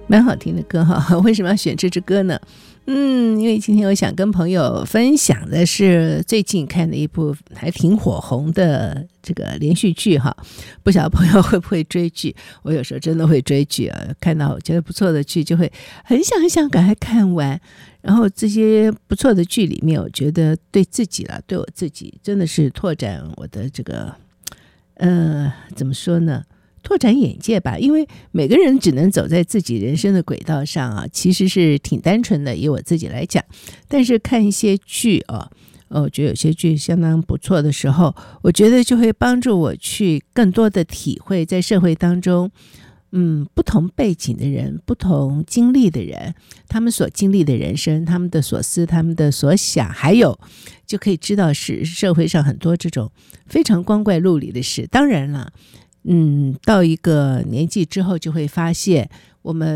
蛮好听的歌哈。为什么要选这支歌呢？因为今天我想跟朋友分享的是最近看的一部还挺火红的这个连续剧哈。不晓得朋友会不会追剧？我有时候真的会追剧啊，看到我觉得不错的剧就会很想赶快看完。然后这些不错的剧里面，我觉得对自己啦，对我自己真的是拓展我的这个怎么说呢？拓展眼界吧，因为每个人只能走在自己人生的轨道上啊，其实是挺单纯的，以我自己来讲。但是看一些剧啊，我觉得有些剧相当不错的时候，我觉得就会帮助我去更多的体会在社会当中，不同背景的人，不同经历的人，他们所经历的人生，他们的所思，他们的所想，还有就可以知道是社会上很多这种非常光怪陆离的事。当然了，到一个年纪之后就会发现，我们